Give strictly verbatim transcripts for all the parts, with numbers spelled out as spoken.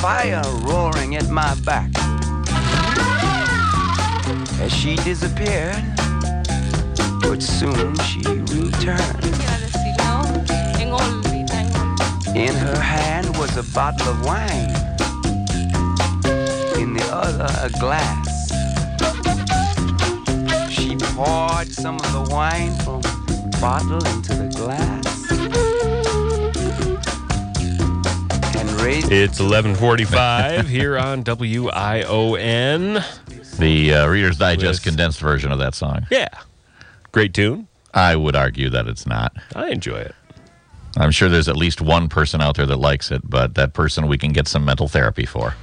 fire roaring at my back. As she disappeared, but soon she returned. In her hand was a bottle of wine, in the other a glass. She poured some of the wine from the bottle into the glass. It's eleven forty-five here on W I O N. The uh, Reader's Digest With, condensed version of that song. Yeah. Great tune. I would argue that it's not. I enjoy it. I'm sure there's at least one person out there that likes it, but that person we can get some mental therapy for.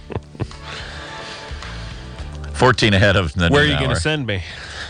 fourteen ahead of the Where are you going to send me?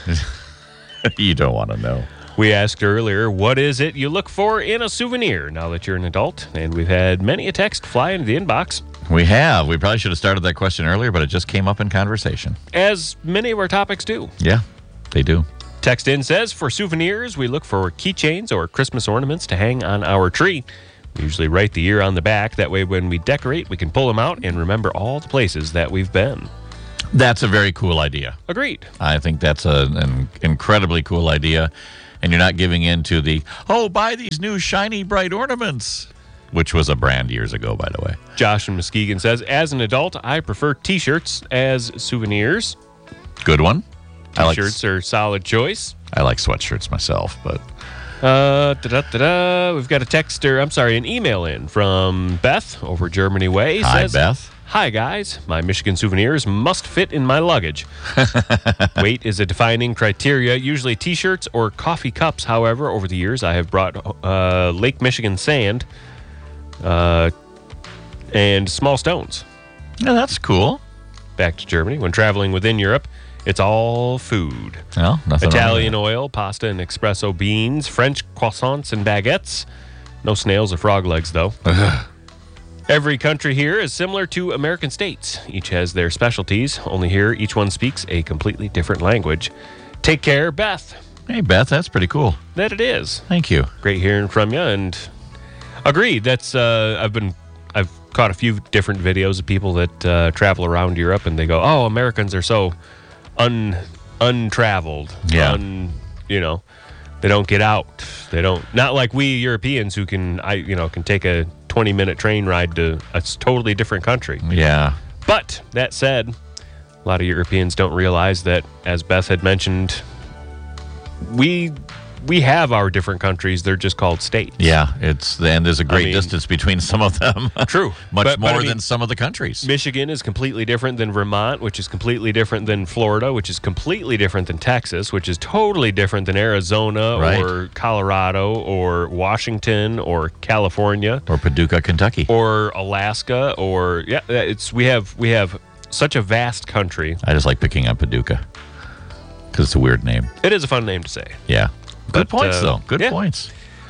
You don't want to know. We asked earlier, what is it you look for in a souvenir now that you're an adult? And we've had many a text fly into the inbox. We have. We probably should have started that question earlier, but it just came up in conversation. As many of our topics do. Yeah, they do. Text in says, for souvenirs, we look for keychains or Christmas ornaments to hang on our tree. We usually write the year on the back. That way, when we decorate, we can pull them out and remember all the places that we've been. That's a very cool idea. Agreed. I think that's a, an incredibly cool idea. And you're not giving in to the, oh, buy these new shiny, bright ornaments, which was a brand years ago, by the way. Josh in Muskegon says, as an adult, I prefer T-shirts as souvenirs. Good one. T-shirts are solid choice. I like sweatshirts myself, but... Uh, da-da-da-da. We've got a text, or I'm sorry, an email in from Beth over Germany Way. Hi, says, Beth. Hi, guys. My Michigan souvenirs must fit in my luggage. Weight is a defining criteria. Usually T-shirts or coffee cups. However, over the years, I have brought uh, Lake Michigan sand uh, and small stones. Yeah, that's cool. Back to Germany. When traveling within Europe, it's all food. Well, nothing Italian oil, pasta and espresso beans, French croissants and baguettes. No snails or frog legs, though. Every country here is similar to American states. Each has their specialties. Only here, each one speaks a completely different language. Take care, Beth. Hey, Beth, that's pretty cool. That it is. Thank you. Great hearing from you. And agreed. That's uh, I've been I've caught a few different videos of people that uh, travel around Europe, and they go, "Oh, Americans are so un untraveled. Yeah. Un, you know, they don't get out. They don't. Not like we Europeans who can I you know can take a twenty minute train ride to a totally different country. Yeah. But that said, a lot of Europeans don't realize that, as Beth had mentioned, we we have our different countries. They're just called states. Yeah, it's and there's a great I mean, distance between some of them. True. Much But- but more I mean, than some of the countries. Michigan is completely different than Vermont, which is completely different than Florida, which is completely different than Texas, which is totally different than Arizona Right. or Colorado or Washington or California Or Paducah, Kentucky. or Alaska or yeah, it's we have we have such a vast country. I just like picking on Paducah because it's a weird name. It is a fun name to say. Yeah. Good But, points, uh, though. Good yeah. points.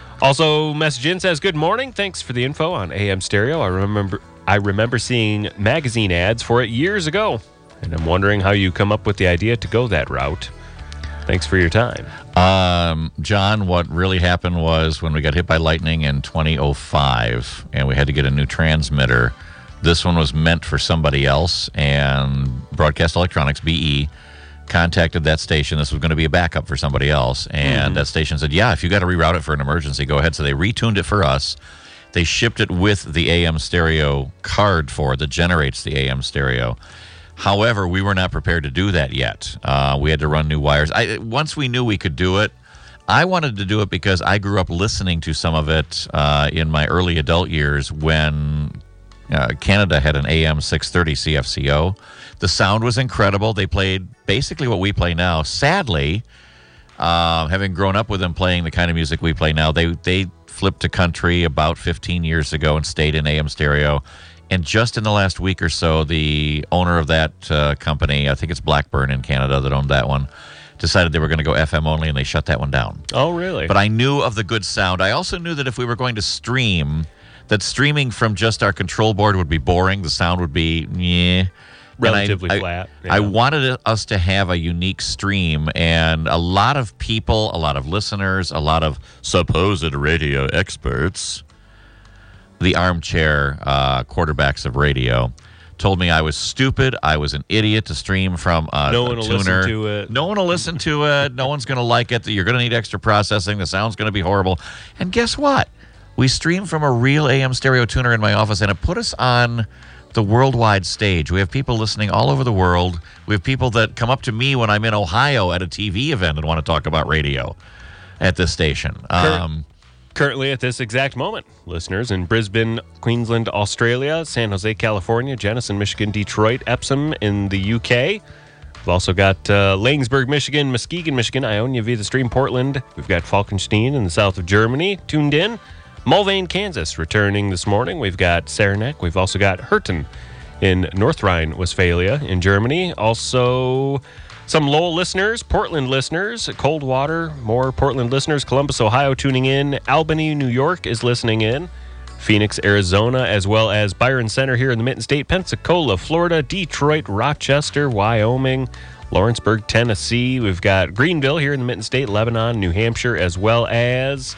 Also, message in says, good morning. Thanks for the info on A M Stereo. I remember I remember seeing magazine ads for it years ago, and I'm wondering how you come up with the idea to go that route. Thanks for your time. Um, John, what really happened was when we got hit by lightning in twenty oh five and we had to get a new transmitter, this one was meant for somebody else, and Broadcast Electronics, B E, contacted that station. This was going to be a backup for somebody else, and mm-hmm. that station said, yeah, if you got to reroute it for an emergency, go ahead. So they retuned it for us. They shipped it with the A M stereo card for it that generates the A M stereo. However, we were not prepared to do that yet. Uh, we had to run new wires. I, once we knew we could do it, I wanted to do it because I grew up listening to some of it uh, in my early adult years when uh, Canada had an A M six thirty C F C O. The sound was incredible. They played basically what we play now. Sadly, uh, having grown up with them playing the kind of music we play now, they they flipped to country about fifteen years ago and stayed in A M stereo. And just in the last week or so, the owner of that uh, company, I think it's Blackburn in Canada that owned that one, decided they were going to go F M only, and they shut that one down. Oh, really? But I knew of the good sound. I also knew that if we were going to stream, that streaming from just our control board would be boring. The sound would be, yeah. Relatively I, flat. I, Yeah. I wanted us to have a unique stream, and a lot of people, a lot of listeners, a lot of supposed radio experts the armchair uh, quarterbacks of radio, told me I was stupid. I was an idiot to stream from a, No a one will tuner. listen to it. No one will listen to it. No one's going to like it. You're going to need extra processing. The sound's going to be horrible. And guess what? We stream from a real A M stereo tuner in my office, and it put us on the worldwide stage. We have people listening all over the world. We have people that come up to me when I'm in Ohio at a T V event and want to talk about radio at this station. Um, Currently, at this exact moment, listeners in Brisbane, Queensland, Australia, San Jose, California, Jenison, Michigan, Detroit, Epsom in the U K. We've also got uh, Langsburg, Michigan, Muskegon, Michigan, Ionia via the stream, Portland. We've got Falkenstein in the south of Germany tuned in. Mulvane, Kansas, returning this morning. We've got Saranac. We've also got Herten in North Rhine-Westphalia in Germany. Also, some Lowell listeners, Portland listeners, Coldwater, more Portland listeners, Columbus, Ohio tuning in. Albany, New York is listening in. Phoenix, Arizona, as well as Byron Center here in the Mitten State, Pensacola, Florida, Detroit, Rochester, Wyoming, Lawrenceburg, Tennessee. We've got Greenville here in the Mitten State, Lebanon, New Hampshire, as well as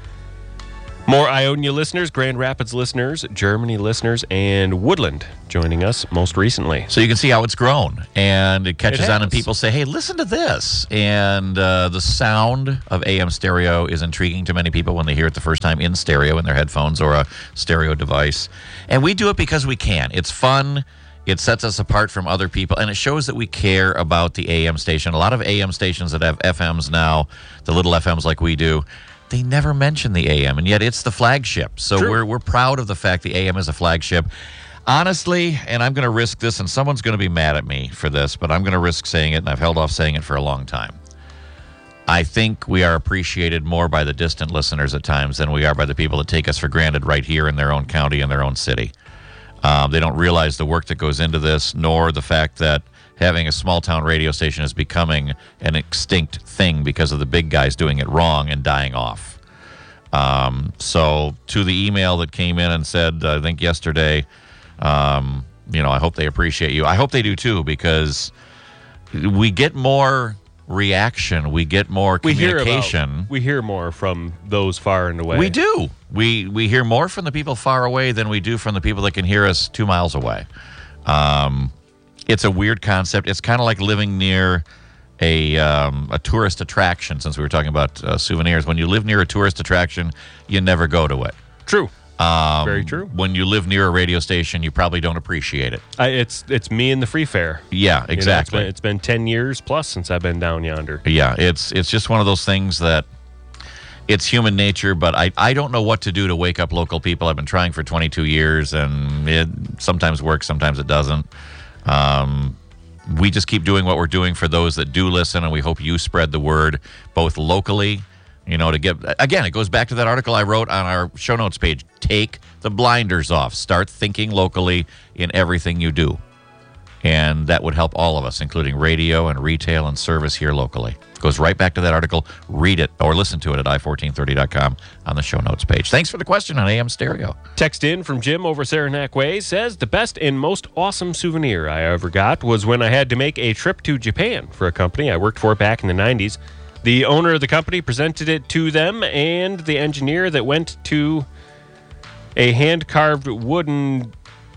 more Ionia listeners, Grand Rapids listeners, Germany listeners, and Woodland joining us most recently. So you can see how it's grown, and it catches It on, and has. people say, hey, listen to this. And uh, the sound of A M stereo is intriguing to many people when they hear it the first time in stereo in their headphones or a stereo device. And we do it because we can. It's fun. It sets us apart from other people, and it shows that we care about the A M station. A lot of A M stations that have F Ms now, the little F Ms like we do, they never mention the A M, and yet it's the flagship. So True. we're we're proud of the fact the A M is a flagship. Honestly, and I'm going to risk this, and someone's going to be mad at me for this, but I'm going to risk saying it, and I've held off saying it for a long time. I think we are appreciated more by the distant listeners at times than we are by the people that take us for granted right here in their own county and their own city. Um, they don't realize the work that goes into this, nor the fact that having a small-town radio station is becoming an extinct thing because of the big guys doing it wrong and dying off. Um, so to the email that came in and said, I think yesterday, um, you know, I hope they appreciate you. I hope they do too, because we get more reaction. We get more We hear communication. about, we hear more from those far and away. We do. We we hear more from the people far away than we do from the people that can hear us two miles away. Um, it's a weird concept. It's kind of like living near a um, a tourist attraction, since we were talking about uh, souvenirs. When you live near a tourist attraction, you never go to it. True. Um, Very true. When you live near a radio station, you probably don't appreciate it. I, it's it's me and the free fare. Yeah, You know, exactly. it's, been, it's been ten years plus since I've been down yonder. Yeah, it's it's just one of those things that it's human nature, but I, I don't know what to do to wake up local people. I've been trying for twenty-two years, and it sometimes works, sometimes it doesn't. Um, we just keep doing what we're doing for those that do listen, and we hope you spread the word both locally, you know, to get, again, it goes back to that article I wrote on our show notes page. Take the blinders off. Start thinking locally in everything you do. And that would help all of us, including radio and retail and service here locally. Goes right back to that article. Read it or listen to it at i fourteen thirty dot com on the show notes page. Thanks for the question on A M Stereo. Text in from Jim over Saranac Way says, the best and most awesome souvenir I ever got was when I had to make a trip to Japan for a company I worked for back in the nineties. The owner of the company presented it to them, and the engineer that went to a hand-carved wooden,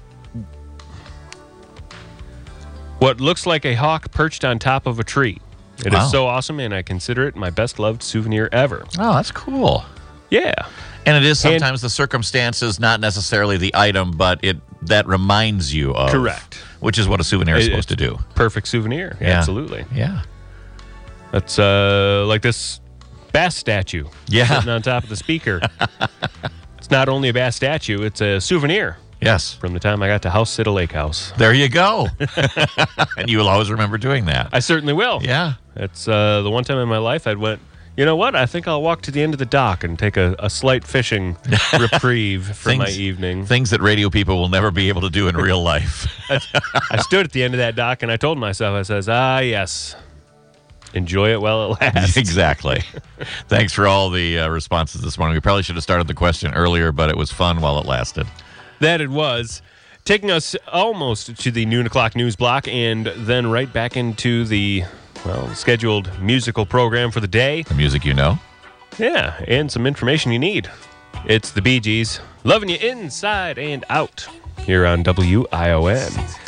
what looks like a hawk perched on top of a tree. It Wow. is so awesome, and I consider it my best loved souvenir ever. Oh, that's cool. Yeah. And it is And- sometimes the circumstances, not necessarily the item, but it that reminds you of. Correct. Which is what a souvenir is It- supposed to do. Perfect souvenir. Yeah. Absolutely. Yeah. That's uh, like this bass statue Yeah. sitting on top of the speaker. It's not only a bass statue, it's a souvenir Yes. from the time I got to house sit a lake house. There you go. And you will always remember doing that. I certainly will. Yeah. It's uh, the one time in my life I went, you know what? I think I'll walk to the end of the dock and take a, a slight fishing reprieve for my Things- evening. Things that radio people will never be able to do in real life. I stood at the end of that dock and I told myself, I says, ah, yes, enjoy it while it lasts. Exactly. Thanks for all the uh, responses this morning. We probably should have started the question earlier, but it was fun while it lasted. That it was. Taking us almost to the noon o'clock news block and then right back into the, well, scheduled musical program for the day. The music you know. Yeah, and some information you need. It's the Bee Gees Loving you inside and out here on W I O N.